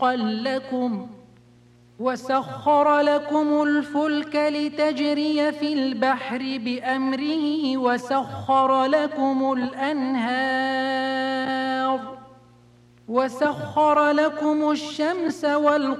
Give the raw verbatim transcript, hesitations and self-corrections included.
لكم وسخر لكم الفلك لتجري في البحر بأمره وسخر لكم الأنهار وسخر لكم الشمس والقمر